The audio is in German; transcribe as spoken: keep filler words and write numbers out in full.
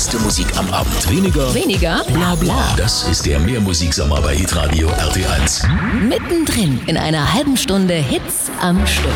beste Musik am Abend. Weniger, Weniger bla bla. Das ist der Mehrmusiksommer bei Hitradio R T eins. mittendrin in einer halben Stunde Hits am Stück.